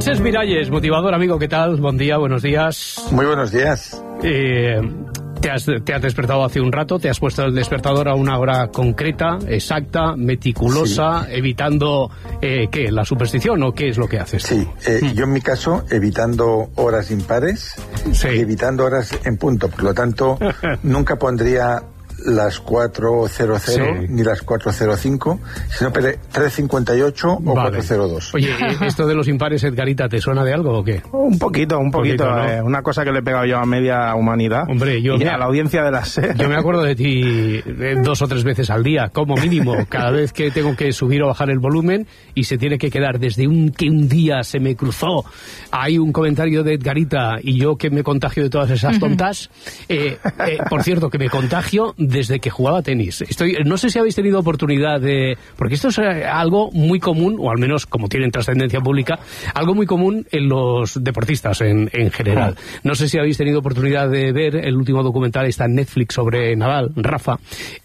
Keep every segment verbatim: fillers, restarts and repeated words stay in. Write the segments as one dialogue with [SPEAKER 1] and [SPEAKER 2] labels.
[SPEAKER 1] Moisés Miralles, motivador, amigo, ¿qué tal? Buen día, buenos días.
[SPEAKER 2] Muy buenos días.
[SPEAKER 1] Eh, te, has, te has despertado hace un rato, te has puesto el despertador a una hora concreta, exacta, meticulosa, sí. evitando, eh, ¿qué? ¿La superstición o qué es lo que haces?
[SPEAKER 2] Sí, eh, hmm. yo en mi caso, evitando horas impares, sí. y evitando horas en punto, por lo tanto, nunca pondría las cuatro cero cero sí. ni las cuatro cero cinco, sino tres cincuenta y ocho o vale. cuatro cero dos.
[SPEAKER 1] Oye, ¿esto de los impares, Edgarita, te suena de algo o qué?
[SPEAKER 3] Un poquito, un poquito, un poquito, ¿no? eh, una cosa que le he pegado yo a media humanidad.
[SPEAKER 1] Hombre, yo
[SPEAKER 3] y
[SPEAKER 1] me,
[SPEAKER 3] a la audiencia de las...
[SPEAKER 1] Yo me acuerdo de ti dos o tres veces al día, como mínimo, cada vez que tengo que subir o bajar el volumen y se tiene que quedar desde un que un día se me cruzó. Hay un comentario de Edgarita y yo que me contagio de todas esas tontas. Eh, eh, por cierto, que me contagio desde que jugaba tenis. Estoy, no sé si habéis tenido oportunidad de... Porque esto es algo muy común, o al menos como tienen trascendencia pública, algo muy común en los deportistas en, en general. No sé si habéis tenido oportunidad de ver el último documental, está en Netflix, sobre Nadal, Rafa,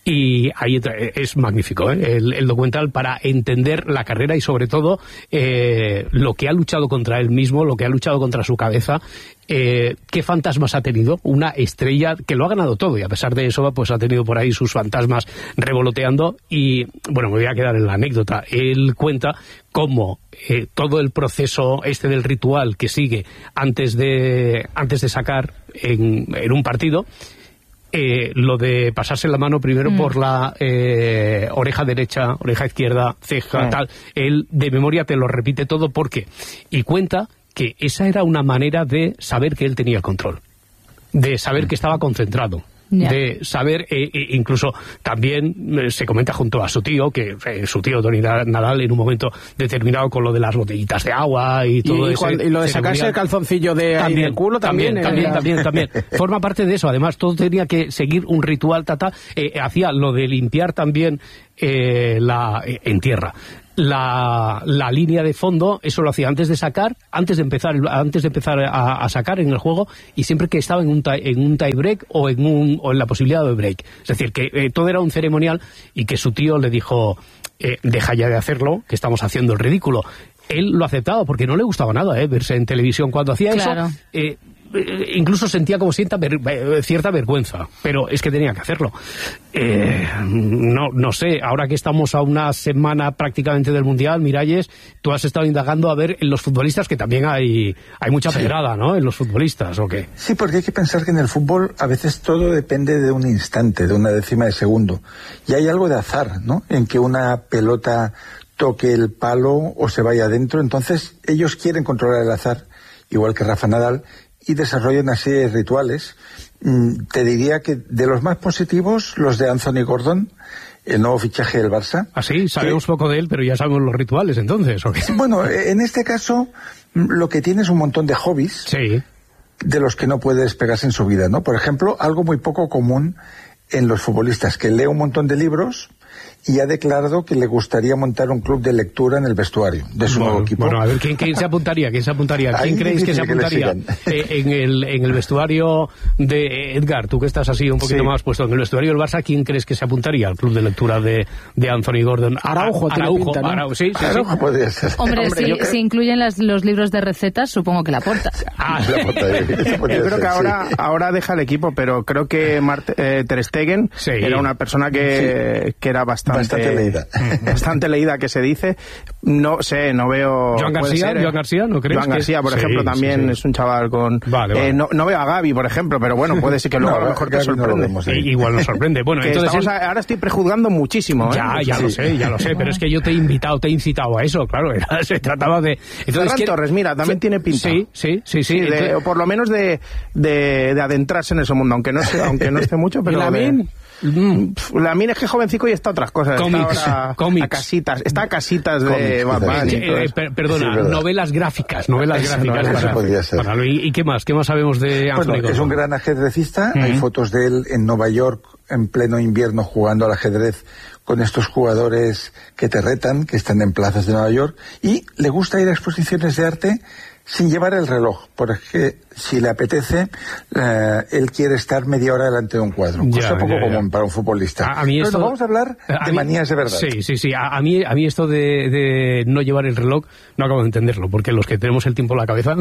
[SPEAKER 1] y ahí es magnífico, ¿eh? el, el documental para entender la carrera y sobre todo eh, lo que ha luchado contra él mismo, lo que ha luchado contra su cabeza. Eh, ¿Qué fantasmas ha tenido? Una estrella que lo ha ganado todo y a pesar de eso pues ha tenido por ahí sus fantasmas revoloteando y bueno, me voy a quedar en la anécdota. Él cuenta cómo eh, todo el proceso este del ritual que sigue antes de, antes de sacar en, en un partido, eh, lo de pasarse la mano primero mm. por la eh, oreja derecha, oreja izquierda, ceja, mm. tal, él de memoria te lo repite todo porque y cuenta que esa era una manera de saber que él tenía el control, de saber que estaba concentrado, yeah. de saber, eh, incluso también eh, se comenta junto a su tío, que eh, su tío Tony Nadal en un momento determinado con lo de las botellitas de agua y todo
[SPEAKER 3] y,
[SPEAKER 1] eso.
[SPEAKER 3] Y lo de sacarse el calzoncillo de también, ahí del culo también.
[SPEAKER 1] También,
[SPEAKER 3] eh,
[SPEAKER 1] también, también, también. Forma parte de eso, además todo tenía que seguir un ritual, tata, eh, hacía lo de limpiar también eh, la eh, en tierra. La, la línea de fondo, eso lo hacía antes de sacar, antes de empezar antes de empezar a, a sacar en el juego y siempre que estaba en un tie, en un tie break o en un o en la posibilidad de break. Es decir, que eh, todo era un ceremonial y que su tío le dijo, eh, deja ya de hacerlo, que estamos haciendo el ridículo. Él lo aceptaba porque no le gustaba nada eh, verse en televisión cuando hacía claro. eso. Eh, incluso sentía como cierta, ver, cierta vergüenza, pero es que tenía que hacerlo. Eh, no, no sé, ahora que estamos a una semana prácticamente del Mundial, Miralles, tú has estado indagando a ver en los futbolistas que también hay, hay mucha sí. pedrada, ¿no? En los futbolistas, ¿o qué?
[SPEAKER 2] Sí, porque hay que pensar que en el fútbol a veces todo depende de un instante, de una décima de segundo. Y hay algo de azar, ¿no? En que una pelota toque el palo o se vaya adentro, entonces ellos quieren controlar el azar, igual que Rafa Nadal, y desarrollan una serie de rituales. Mm, te diría que de los más positivos, los de Anthony Gordon, el nuevo fichaje del Barça.
[SPEAKER 1] Ah, sí, sabemos que... poco de él, pero ya sabemos los rituales, entonces, ¿o qué?
[SPEAKER 2] Bueno, en este caso, lo que tiene es un montón de hobbies,
[SPEAKER 1] sí.
[SPEAKER 2] de los que no puede despegarse en su vida, ¿no? Por ejemplo, algo muy poco común en los futbolistas, que lee un montón de libros y ha declarado que le gustaría montar un club de lectura en el vestuario de su
[SPEAKER 1] bueno,
[SPEAKER 2] nuevo equipo.
[SPEAKER 1] Bueno, a ver, ¿quién, quién se apuntaría? ¿Quién se apuntaría? ¿Quién creéis que se apuntaría que eh, en, el, en el vestuario de Edgar? Tú que estás así un poquito sí. más puesto, en el vestuario del Barça, ¿quién crees que se apuntaría al club de lectura de, de Anthony Gordon?
[SPEAKER 3] Araujo,
[SPEAKER 1] Araujo,
[SPEAKER 3] pinta, ¿no?
[SPEAKER 1] Araujo, sí, sí,
[SPEAKER 2] Araujo
[SPEAKER 1] sí.
[SPEAKER 2] podría ser.
[SPEAKER 4] Hombre, Hombre si, creo... si incluyen las, los libros de recetas, supongo que la porta.
[SPEAKER 1] Ah,
[SPEAKER 2] la porta de,
[SPEAKER 3] yo creo ser, que ahora, sí. ahora deja el equipo, pero creo que Mart, eh, Ter Stegen sí. era una persona que, sí. que era bastante...
[SPEAKER 2] Bastante leída.
[SPEAKER 3] Bastante leída, que se dice. No sé, no veo...
[SPEAKER 1] ¿Joan García?
[SPEAKER 3] Ser,
[SPEAKER 1] ¿Joan García? ¿No crees?
[SPEAKER 3] Joan García, por
[SPEAKER 1] sí,
[SPEAKER 3] ejemplo, también sí, sí. es un chaval con...
[SPEAKER 1] Vale, vale.
[SPEAKER 3] Eh, no, no veo a Gavi, por ejemplo, pero bueno, puede ser que luego
[SPEAKER 2] no,
[SPEAKER 3] a lo mejor te sorprende.
[SPEAKER 2] No
[SPEAKER 1] eh, igual nos sorprende. Bueno, entonces
[SPEAKER 3] él... a, ahora estoy prejuzgando muchísimo. ¿eh?
[SPEAKER 1] Ya, ya sí. lo sé, ya lo sé, pero es que yo te he invitado, te he incitado a eso, claro, era, se trataba de...
[SPEAKER 3] Entonces, Ferran que... Torres, mira, también tiene pinta.
[SPEAKER 1] Sí, sí, sí, sí.
[SPEAKER 3] sí de,
[SPEAKER 1] entonces...
[SPEAKER 3] o por lo menos de, de, de adentrarse en ese mundo, aunque no, sé, aunque no esté mucho, pero...
[SPEAKER 1] Lamin?
[SPEAKER 3] Mm. Lamin es que es jovencico y está otras cosas.
[SPEAKER 1] Cómics,
[SPEAKER 3] está ahora
[SPEAKER 1] cómics.
[SPEAKER 3] A casitas, está a casitas de Batman.
[SPEAKER 1] Eh, eh, per, perdona, sí, novelas gráficas, novelas
[SPEAKER 2] eso
[SPEAKER 1] gráficas.
[SPEAKER 2] No,
[SPEAKER 1] para,
[SPEAKER 2] eso podría ser.
[SPEAKER 1] Para, ¿y, ¿Y qué más? ¿Qué más sabemos de Anthony
[SPEAKER 2] Bueno,
[SPEAKER 1] Gordon?
[SPEAKER 2] es un gran ajedrecista,
[SPEAKER 1] uh-huh.
[SPEAKER 2] hay fotos de él en Nueva York en pleno invierno jugando al ajedrez con estos jugadores que te retan, que están en plazas de Nueva York, y le gusta ir a exposiciones de arte sin llevar el reloj, porque si le apetece, eh, él quiere estar media hora delante de un cuadro. Cosa ya, poco ya, común ya. para un futbolista. A, a mí esto, Pero vamos a hablar a de mí, manías de verdad.
[SPEAKER 1] Sí, sí, sí. A, a, mí, a mí esto de, de no llevar el reloj, no acabo de entenderlo, porque los que tenemos el tiempo en la cabeza,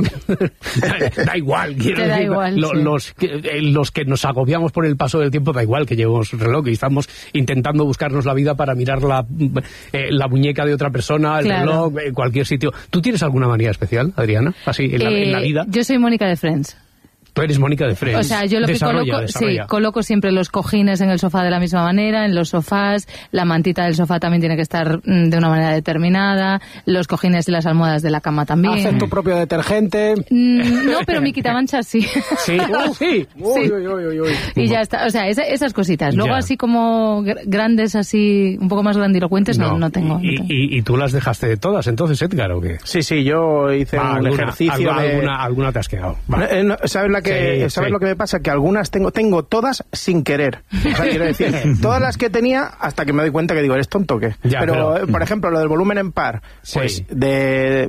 [SPEAKER 1] da igual. Quiero
[SPEAKER 4] da
[SPEAKER 1] decir,
[SPEAKER 4] igual
[SPEAKER 1] lo,
[SPEAKER 4] sí.
[SPEAKER 1] los, que, los que nos agobiamos por el paso del tiempo, da igual que llevemos reloj y estamos intentando buscarnos la vida para mirar la, eh, la muñeca de otra persona, el claro. reloj, en cualquier sitio. ¿Tú tienes alguna manía especial, Adriana? Así, en la, eh, en la vida.
[SPEAKER 4] Yo soy Mónica de Friends.
[SPEAKER 1] Tú eres Mónica de Friends.
[SPEAKER 4] O sea, yo lo que
[SPEAKER 1] desarrolla,
[SPEAKER 4] coloco,
[SPEAKER 1] desarrolla.
[SPEAKER 4] sí, coloco siempre los cojines en el sofá de la misma manera, en los sofás, la mantita del sofá también tiene que estar mm, de una manera determinada, los cojines y las almohadas de la cama también.
[SPEAKER 5] ¿Haces tu propio detergente?
[SPEAKER 4] Mm, no, pero mi quitamanchas sí.
[SPEAKER 1] ¿Sí? Uh, sí. Uy,
[SPEAKER 4] sí.
[SPEAKER 1] Uy, uy, uy, uy.
[SPEAKER 4] Y ya está, o sea, esa, esas cositas. Luego
[SPEAKER 1] ya.
[SPEAKER 4] así como grandes, así, un poco más grandilocuentes, no, no, no tengo.
[SPEAKER 1] ¿Y,
[SPEAKER 4] no tengo.
[SPEAKER 1] Y, ¿Y tú las dejaste de todas entonces, Edgar, o qué?
[SPEAKER 3] Sí, sí, yo hice
[SPEAKER 1] ah,
[SPEAKER 3] un
[SPEAKER 1] alguna,
[SPEAKER 3] ejercicio
[SPEAKER 1] alguna,
[SPEAKER 3] de...
[SPEAKER 1] alguna, alguna te has quedado. Vale.
[SPEAKER 3] Eh, no, ¿Sabes, la que,
[SPEAKER 1] sí,
[SPEAKER 3] ¿sabes
[SPEAKER 1] sí.
[SPEAKER 3] lo que me pasa? Que algunas tengo tengo todas sin querer. O sea, quiero decir, todas las que tenía hasta que me doy cuenta que digo, ¿eres tonto o qué?
[SPEAKER 1] Ya,
[SPEAKER 3] pero,
[SPEAKER 1] pero,
[SPEAKER 3] por ejemplo, lo del volumen en par, pues
[SPEAKER 1] sí.
[SPEAKER 3] de,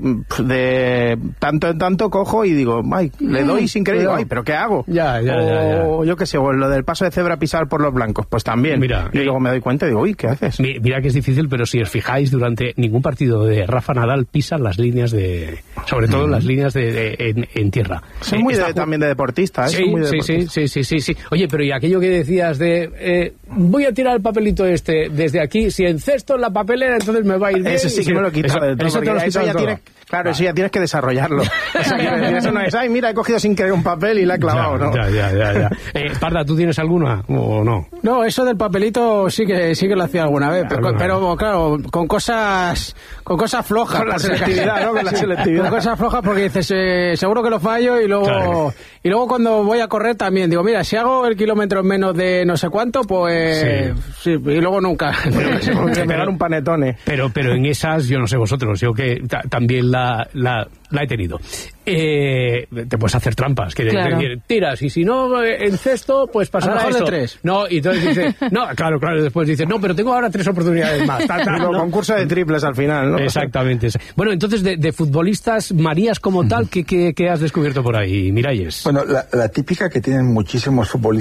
[SPEAKER 3] de tanto en tanto cojo y digo, ay, le doy sin querer y digo, ay, ¿pero qué hago?
[SPEAKER 1] Ya, ya,
[SPEAKER 3] o
[SPEAKER 1] ya, ya.
[SPEAKER 3] yo qué sé, o lo del paso de cebra pisar por los blancos, pues también.
[SPEAKER 1] Mira,
[SPEAKER 3] y luego me doy cuenta y digo, uy, ¿qué haces?
[SPEAKER 1] Mira que es difícil, pero si os fijáis, durante ningún partido de Rafa Nadal pisan las líneas de... Sobre todo mm. las líneas de, de en, en tierra.
[SPEAKER 3] Son eh, muy de, también de deportista, ¿eh?
[SPEAKER 1] Sí,
[SPEAKER 3] Son muy de
[SPEAKER 1] sí,
[SPEAKER 3] deportista.
[SPEAKER 1] sí, sí, sí, sí. Oye, pero y aquello que decías de... Eh, voy a tirar el papelito este desde aquí, si encesto en la papelera, entonces me va a ir bien.
[SPEAKER 3] Eso sí que me lo he quitado de todo.
[SPEAKER 1] Eso, eso,
[SPEAKER 3] eso ya tiene, claro, vale. eso ya tienes que desarrollarlo. O sea, que eso no es, ay, mira, he cogido sin querer un papel y la he clavado,
[SPEAKER 1] ya,
[SPEAKER 3] ¿no?
[SPEAKER 1] Ya, ya, ya. ya. Eh, Parda, ¿tú tienes alguna o no?
[SPEAKER 5] No, eso del papelito sí que sí que lo hacía alguna vez, pero, pero claro, con cosas con cosas flojas.
[SPEAKER 3] Con la selectividad, ¿no? Con la selectividad.
[SPEAKER 5] Con cosas flojas porque dices, eh, seguro que lo fallo y luego claro. y luego cuando voy a correr también digo, mira, si hago el kilómetro en menos de no sé cuánto, pues sí, sí y luego nunca.
[SPEAKER 3] Pero, que pegar un panetone.
[SPEAKER 1] Pero, pero en esas, yo no sé vosotros, yo que ta, también la, la, la he tenido. Eh, te puedes hacer trampas, que
[SPEAKER 4] claro.
[SPEAKER 1] decir, tiras, y si no en cesto, pues pasará eso.
[SPEAKER 5] De tres.
[SPEAKER 1] No, y entonces dices, no, claro, claro, después dices, no, pero tengo ahora tres oportunidades más. Ta, ta,
[SPEAKER 3] ¿no? Concurso de triples al final, ¿no?
[SPEAKER 1] Exactamente. Bueno, entonces, de, de futbolistas, manías como tal, ¿qué, qué, qué has descubierto por ahí, Miralles?
[SPEAKER 2] Bueno, la, la típica que tienen muchísimos futbolistas